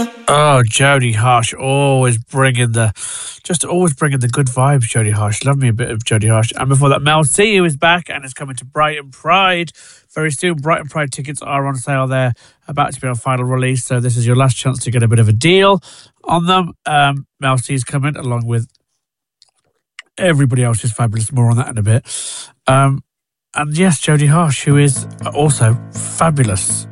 Oh, Jodie Harsh, always bringing the good vibes. Jodie Harsh, love me a bit of Jodie Harsh. And before that, Mel C, who is back and is coming to Brighton Pride very soon. Brighton Pride tickets are on sale. They're about to be on final release, so this is your last chance to get a bit of a deal on them. Mel C is coming along with everybody else is fabulous. More on that in a bit. And yes, Jodie Harsh, who is also fabulous.